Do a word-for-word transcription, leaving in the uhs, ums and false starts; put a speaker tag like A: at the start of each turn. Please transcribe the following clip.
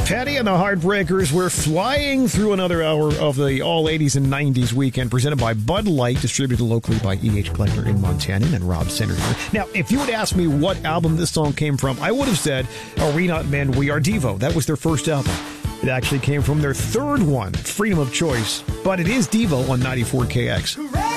A: Patty and the Heartbreakers, we're flying through another hour of the all eighties and nineties weekend presented by Bud Light, distributed locally by E H Collector in Montana and Rob Center here. Now, if you would ask me what album this song came from, I would have said Arena Men, We Are Devo. That was their first album. It actually came from their third one, Freedom of Choice, but it is Devo on ninety-four K X.
B: Hooray!